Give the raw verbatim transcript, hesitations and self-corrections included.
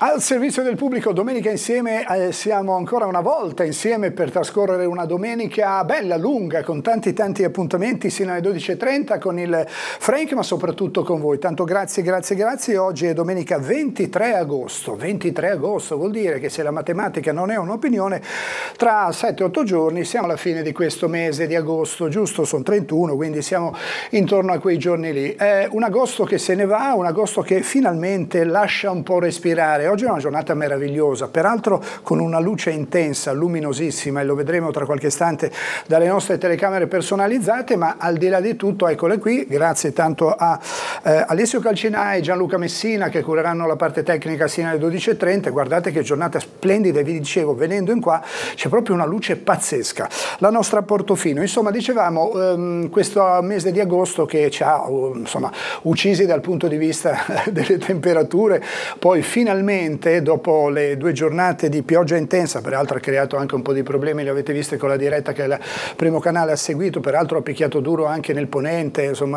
Al servizio del pubblico, domenica insieme, eh, siamo ancora una volta insieme per trascorrere una domenica bella, lunga, con tanti tanti appuntamenti sino alle dodici e trenta con il Frank, ma soprattutto con voi. Tanto grazie, grazie, grazie. Oggi è domenica ventitré agosto. ventitré agosto vuol dire che se la matematica non è un'opinione, tra sette otto giorni siamo alla fine di questo mese di agosto, giusto? Sono trentuno, quindi siamo intorno a quei giorni lì. È un agosto che se ne va, un agosto che finalmente lascia un po' respirare. Oggi è una giornata meravigliosa, peraltro con una luce intensa, luminosissima, e lo vedremo tra qualche istante dalle nostre telecamere personalizzate, ma al di là di tutto, eccole qui, grazie tanto a eh, Alessio Calcinai e Gianluca Messina che cureranno la parte tecnica sino alle dodici e trenta. Guardate che giornata splendida, e vi dicevo, venendo in qua c'è proprio una luce pazzesca. La nostra Portofino, insomma, dicevamo, ehm, questo mese di agosto che ci ha insomma uccisi dal punto di vista delle temperature, poi finalmente dopo le due giornate di pioggia intensa, peraltro ha creato anche un po' di problemi, li avete visti con la diretta che il primo canale ha seguito, peraltro ha picchiato duro anche nel ponente, insomma